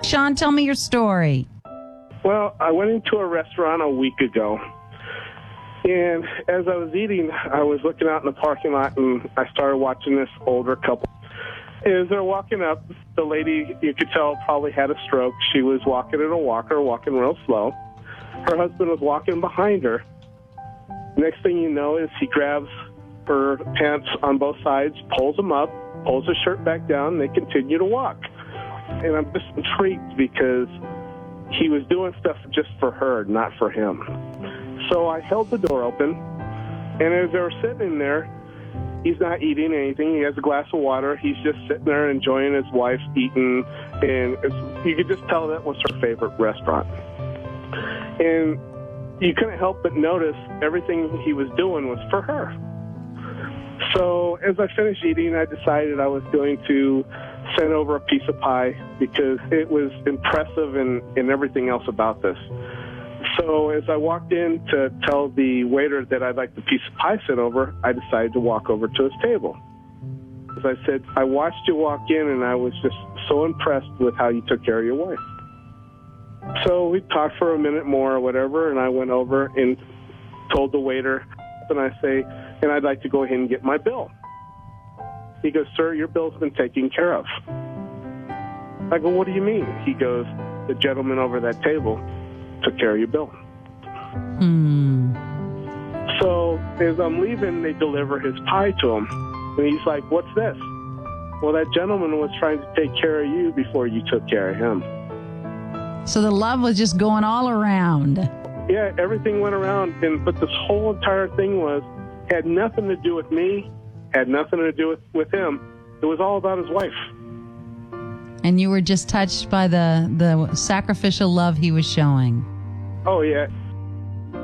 Sean, tell me your story. Well, I went into a restaurant a week ago, and as I was eating, I was looking out in the parking lot, and I started watching this older couple. As they're walking up, the lady, you could tell, probably had a stroke. She was walking in a walker, walking real slow. Her husband was walking behind her. Next thing you know is he grabs her pants on both sides, pulls them up, pulls his shirt back down, and they continue to walk. And I'm just intrigued because he was doing stuff just for her, not for him. So I held the door open, and as they were sitting in there, he's not eating anything. He has a glass of water. He's just sitting there enjoying his wife eating, and you could just tell that was her favorite restaurant. And you couldn't help but notice everything he was doing was for her. So as I finished eating, I decided I was going to send over a piece of pie because it was impressive and everything else about this. So as I walked in to tell the waiter that I'd like the piece of pie sent over, I decided to walk over to his table. As I said, I watched you walk in, and I was just so impressed with how you took care of your wife. So we talked for a minute more or whatever, and I went over and told the waiter, and I say, and I'd like to go ahead and get my bill. He goes, sir, your bill's been taken care of. I go, what do you mean? He goes, the gentleman over that table took care of your bill. So as I'm leaving, they deliver his pie to him. And he's like, what's this? Well, that gentleman was trying to take care of you before you took care of him. So the love was just going all around. Yeah, everything went around. But this whole entire thing had nothing to do with me, had nothing to do with him. It was all about his wife. And you were just touched by the sacrificial love he was showing. Oh, yeah.